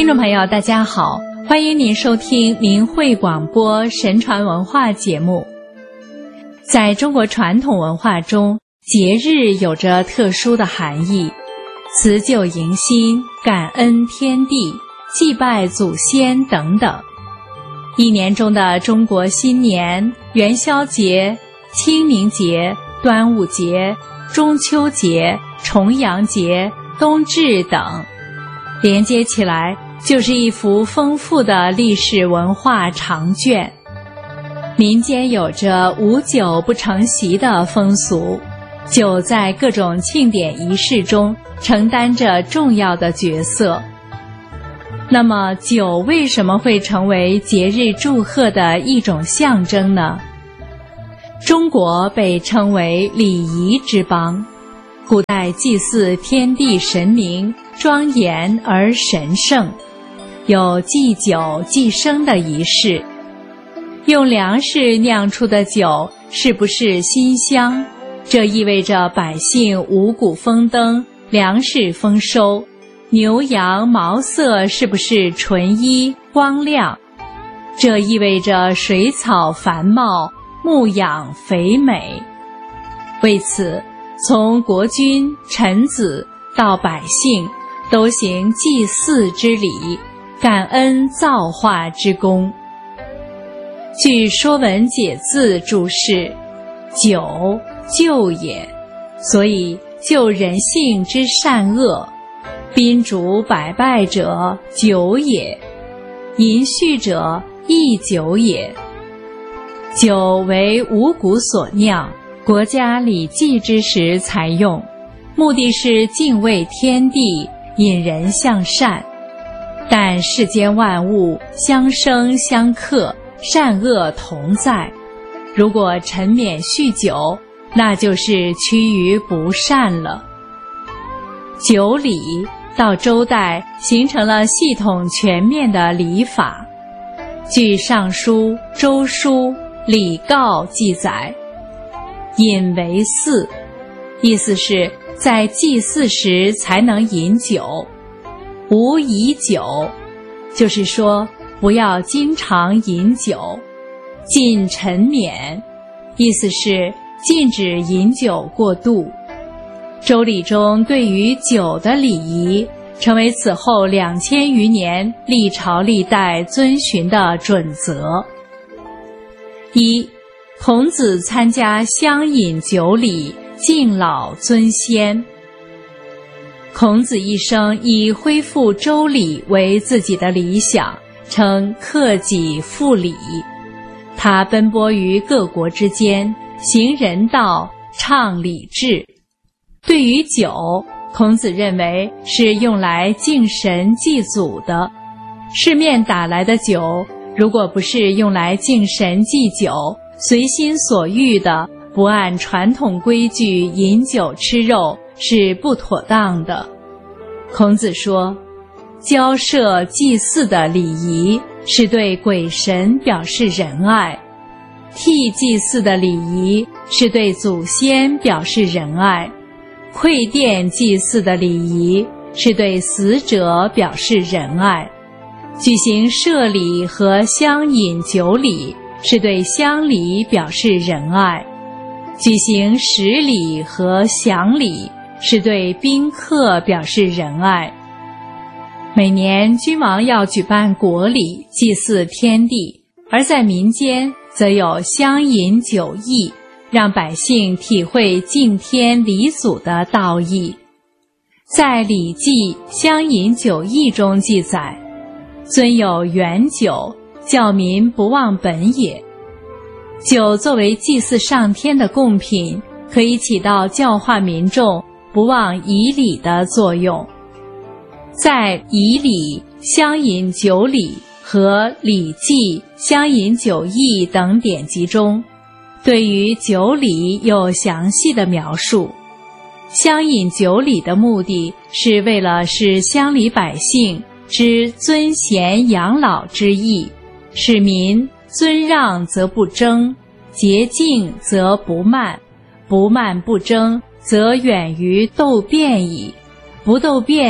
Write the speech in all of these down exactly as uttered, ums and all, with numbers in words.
听众朋友大家好，欢迎您收听明慧广播神传文化节目。在中国传统文化中，节日有着特殊的含义，辞旧迎新、感恩天地、祭拜祖先等等。一年中的中国新年、元宵节、清明节、端午节、中秋节、重阳节、冬至等，连接起来就是一幅丰富的历史文化长卷。民间有着无酒不成席的风俗，酒在各种庆典仪式中承担着重要的角色。那么酒为什么会成为节日祝贺的一种象征呢？中国被称为礼仪之邦，古代祭祀天地神明庄严而神圣，有祭酒祭生的仪式。用粮食酿出的酒是不是馨香？这意味着百姓五谷丰登，粮食丰收。牛羊毛色是不是纯一光亮？这意味着水草繁茂，牧养肥美。为此，从国君、臣子到百姓，都行祭祀之礼，感恩造化之功。据《说文解字》注释，酒，救也，所以救人性之善恶。宾主百拜者，酒也；饮叙者，亦酒也。酒为五谷所酿，国家礼祭之时才用，目的是敬畏天地，引人向善。但世间万物相生相克，善恶同在，如果沉湎酗酒，那就是趋于不善了。酒礼到周代形成了系统全面的礼法。据《尚书》《周书》《礼告》记载，饮为祀，意思是在祭祀时才能饮酒。无以酒，就是说不要经常饮酒。禁沉湎，意思是禁止饮酒过度。周礼中对于酒的礼仪，成为此后两千余年历朝历代遵循的准则。一、孔子参加乡饮酒礼，敬老尊先。孔子一生以恢复周礼为自己的理想，称克己复礼。他奔波于各国之间，行人道，倡礼制。对于酒，孔子认为是用来敬神祭祖的。市面打来的酒，如果不是用来敬神祭酒，随心所欲的，不按传统规矩饮酒吃肉，是不妥当的。孔子说，交涉祭祀的礼仪是对鬼神表示仁爱，替祭祀的礼仪是对祖先表示仁爱，馈奠祭祀的礼仪是对死者表示仁爱，举行社礼和乡饮酒礼是对乡里表示仁爱，举行食礼和享礼是对宾客表示仁爱。每年君王要举办国礼，祭祀天地，而在民间则有乡饮酒义，让百姓体会敬天礼祖的道义。在《礼记·乡饮酒义》中记载，尊有原酒，教民不忘本也。酒作为祭祀上天的贡品，可以起到教化民众不忘以礼的作用。在《以礼·乡饮酒礼》和《礼记·乡饮酒义》等典籍中，对于酒礼有详细的描述。乡饮酒礼的目的是为了使乡里百姓知尊贤养老之意，使民尊让则不争，节敬则不慢，不慢不争则远于斗辩矣，不斗辩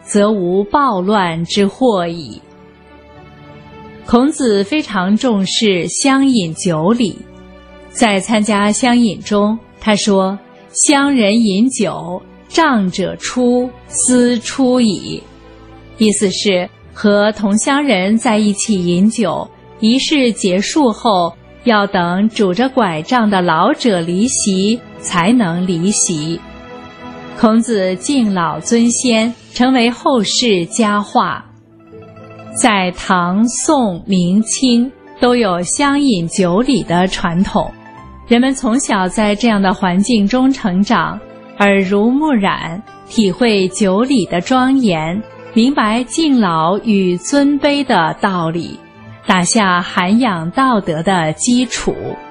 则无暴乱之祸矣。孔子非常重视乡饮酒礼，在参加乡饮中，他说：“乡人饮酒，仗者出，斯出矣。”意思是和同乡人在一起饮酒，仪式结束后，要等拄着拐杖的老者离席，才能离席。孔子敬老尊先，成为后世佳话。在唐、宋、明、清都有乡饮酒礼的传统，人们从小在这样的环境中成长，耳濡目染，体会酒礼的庄严，明白敬老与尊卑的道理，打下涵养道德的基础。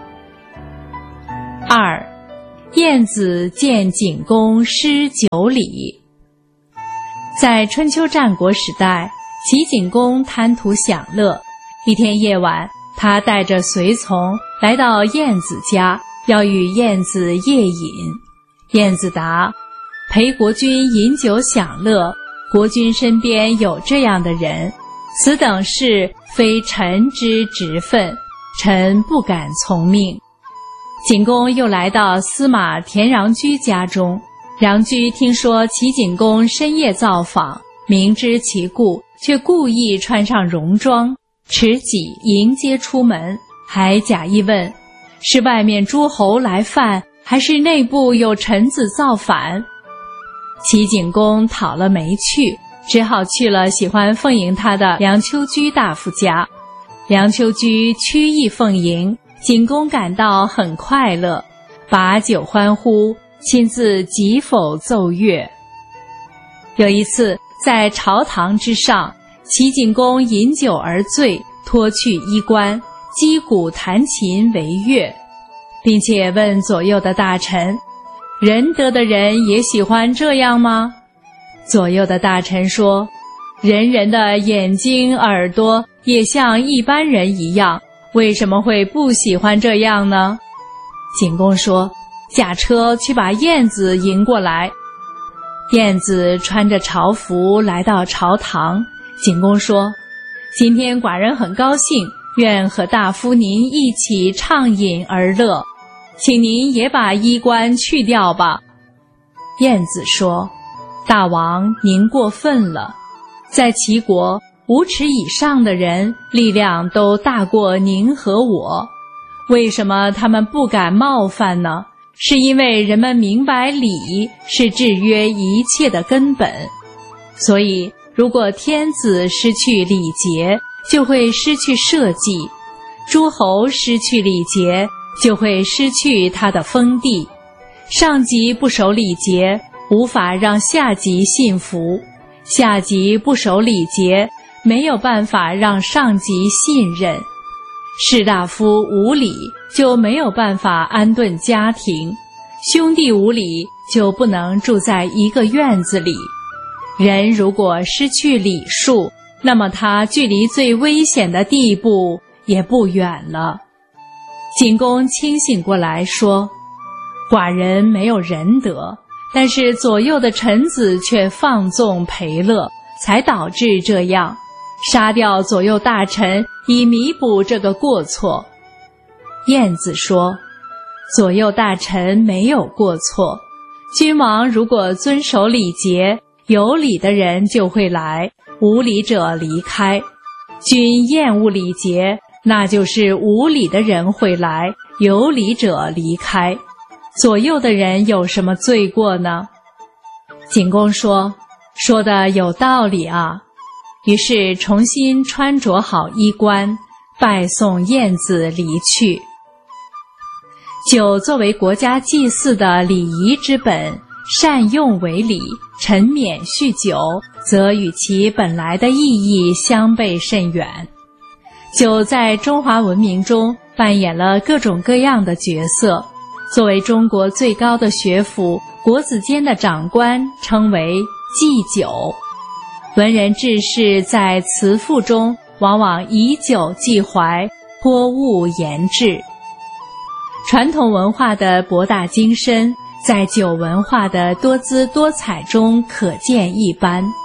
二，晏子见景公施酒礼。在春秋战国时代，齐景公贪图享乐，一天夜晚，他带着随从来到晏子家，要与晏子夜饮。晏子答：“陪国君饮酒享乐，国君身边有这样的人，此等事非臣之职分，臣不敢从命。”景公又来到司马田穰苴家中，穰苴听说齐景公深夜造访，明知其故，却故意穿上戎装，持戟迎接出门，还假意问：“是外面诸侯来犯，还是内部有臣子造反？”齐景公讨了没去，只好去了喜欢奉迎他的梁丘居大夫家。梁丘居曲意奉迎，景公感到很快乐，把酒欢呼，亲自击否奏乐。有一次在朝堂之上，齐景公饮酒而醉，脱去衣冠，击鼓弹琴为乐，并且问左右的大臣：“仁德的人也喜欢这样吗？”左右的大臣说：“人人的眼睛、耳朵也像一般人一样，为什么会不喜欢这样呢？”景公说：“驾车去把晏子迎过来。”晏子穿着朝服来到朝堂，景公说：“今天寡人很高兴，愿和大夫您一起畅饮而乐，请您也把衣冠去掉吧。”晏子说：“大王您过分了，在齐国五尺以上的人力量都大过您和我，为什么他们不敢冒犯呢？是因为人们明白礼是制约一切的根本，所以如果天子失去礼节，就会失去社稷；诸侯失去礼节，就会失去他的封地。上级不守礼节，无法让下级信服；下级不守礼节，没有办法让上级信任。士大夫无礼，就没有办法安顿家庭；兄弟无礼，就不能住在一个院子里。人如果失去礼数，那么他距离最危险的地步也不远了。景公清醒过来说：“寡人没有仁德，但是左右的臣子却放纵陪乐，才导致这样。杀掉左右大臣，以弥补这个过错。”晏子说：“左右大臣没有过错，君王如果遵守礼节，有礼的人就会来，无礼者离开；君厌恶礼节，那就是无礼的人会来，有礼者离开。左右的人有什么罪过呢？”景公说：“说的有道理啊。”于是重新穿着好衣冠，拜送晏子离去。酒作为国家祭祀的礼仪之本，善用为礼，臣免酗酒，则与其本来的意义相背甚远。酒在中华文明中扮演了各种各样的角色，作为中国最高的学府，国子监的长官称为祭酒。文人志士在辞赋中往往以酒寄怀，颇恶言志。传统文化的博大精深，在酒文化的多姿多彩中可见一斑。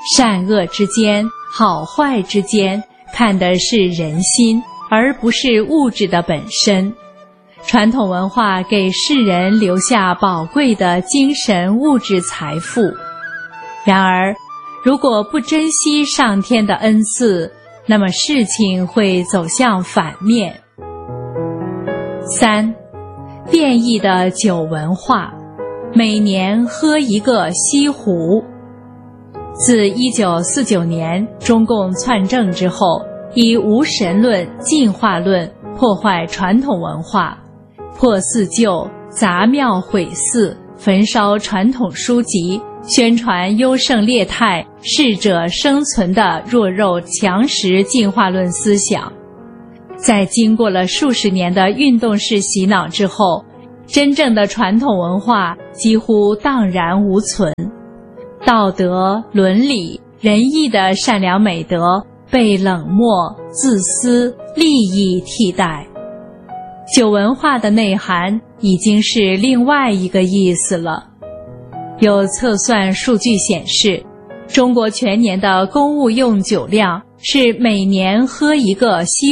善恶之间、好坏之间，看的是人心，而不是物质的本身。传统文化给世人留下宝贵的精神物质财富。然而，如果不珍惜上天的恩赐，那么事情会走向反面。三，变异的酒文化，每年喝一个西湖。自一九四九年中共篡政之后，以无神论、进化论破坏传统文化，破四旧、砸庙毁寺，焚烧传统书籍，宣传优胜劣汰、适者生存的弱肉强食进化论思想。在经过了数十年的运动式洗脑之后，真正的传统文化几乎荡然无存，道德、伦理、仁义的善良美德被冷漠、自私、利益替代。酒文化的内涵已经是另外一个意思了。有测算数据显示，中国全年的公务用酒量是每年喝一个西